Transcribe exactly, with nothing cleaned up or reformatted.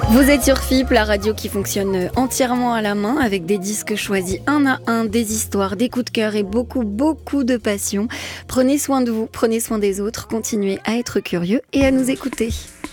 Vous êtes sur F I P, la radio qui fonctionne entièrement à la main avec des disques choisis un à un, des histoires, des coups de cœur et beaucoup, beaucoup de passion. Prenez soin de vous, prenez soin des autres, continuez à être curieux et à nous écouter.